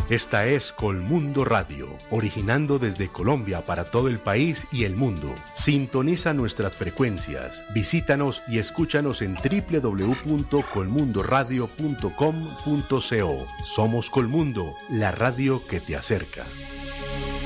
Esta es Colmundo Radio, originando desde Colombia para todo el país y el mundo. Sintoniza nuestras frecuencias, visítanos y escúchanos en www.colmundoradio.com.co. Somos Colmundo, la radio que te acerca.